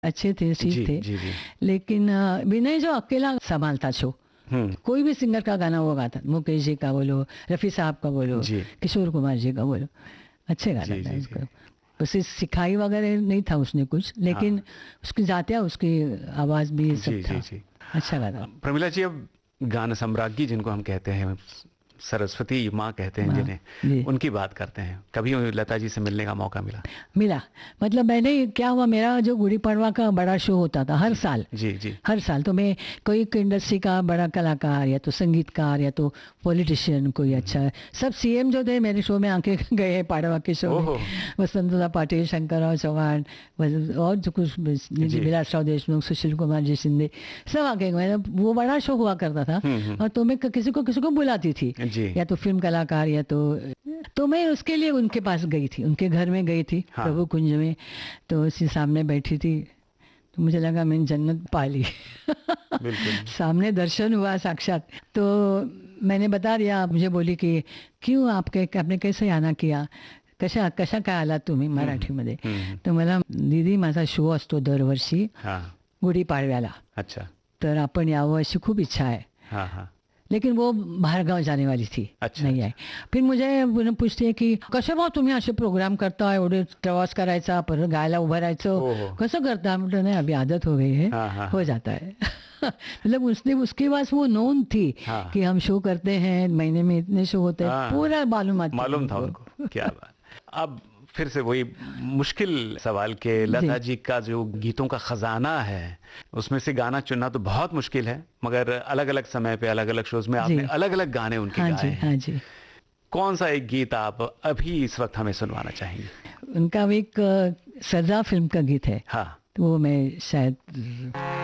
अच्छे थे, जी ठीक थे। जी जी। लेकिन विनय जो अकेला संभालता शो, कोई भी सिंगर का गाना वो गाता, मुकेश जी का बोलो, रफ़ी साहब का बोलो, जी किशोर कुमार जी का बोलो, अच्छे गाता जी था जी जी। उसको। उसे सिखाई वगैरह नहीं था उसने कुछ, हाँ। लेकिन उसकी जातिया, उसकी आवाज़ भी सब जी जी था, जी। अच्छा गाता। प्रमिला जी, अब गान सम्राज्ञी जिनको हम कहते हैं, सरस्वती माँ कहते हैं हाँ जिन्हें, जी। उनकी बात करते हैं। कभी लता जी से मिलने का मौका मिला? मिला, मतलब मैंने क्या हुआ, मेरा जो गुड़ी पड़वा का बड़ा शो होता था हर जी साल, जी जी। हर साल तो मैं कोई एक इंडस्ट्री का बड़ा कलाकार या तो संगीतकार या तो पॉलिटिशियन कोई अच्छा, सब सीएम जो थे मेरे शो में आके गए हैं, पाड़वा के शो में। ओहो। वसंतदा पाटिल, शंकरराव चौहान, और जो कुछ जी। विलासराव देशमुख, सुशील कुमार जी शिंदे, सब आके गए। वो बड़ा शो हुआ करता था, और तो मैं किसी को बुलाती थी, जी। या तो फिल्म कलाकार या तो मैं उसके लिए उनके पास गई थी, उनके घर में गई थी, हाँ। प्रभु कुंज में। तो उसी सामने बैठी थी, तो मुझे लगा मैंने जन्नत पा ली। बिल्कुल। सामने दर्शन हुआ साक्षात। तो मैंने बता दिया, मुझे बोली कि क्यों आपने कैसे आना किया, कशा काय आला तुम्ही, मराठीमध्ये. तर मला, दीदी माझा शो असतो दरवर्षी हाँ। गुढीपाडव्याला, अच्छा। तर आपण यावं अशी खूप इच्छा आहे. हाँ हाँ। लेकिन वो बाहर गाव जाने वाली थी, अच्छा, नहीं अच्छा। आई. फिर मुझे पूछते आहे की कसं भाऊ तुम्ही असे प्रोग्राम करता, एवढे प्रवास करायचा, परत गायला उभं राहायचं, ओहो। कसं करता. म्हटलं नहीं, अभी आदत हो गई है, हाँ हाँ हो जाता है. मतलब उसके पास वो नोन थी हाँ। कि हम शो करते हैं, महीने में इतने शो होते हैं, हाँ। पूरा मालूम था उनको। क्या बात। अब फिर से वही मुश्किल सवाल के, लता जी का जो गीतों का खजाना है, उसमें से गाना चुनना तो बहुत मुश्किल है, मगर अलग अलग समय पे अलग अलग शोज में आपने अलग अलग गाने उनके हाँ गाए जी, हैं। हाँ जी. कौन सा एक गीत आप अभी इस वक्त हमें सुनवाना चाहेंगे? उनका एक सरदार फिल्म का गीत है, हाँ। तो वो मैं शायद